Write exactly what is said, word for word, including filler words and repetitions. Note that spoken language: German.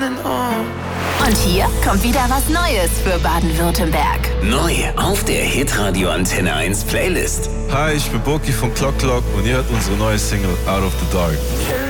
Und hier kommt wieder was Neues für Baden-Württemberg. Neu auf der Hitradio Antenne eins Playlist. Hi, ich bin Boki von Clock Clock und ihr hört unsere neue Single Out of the Dark.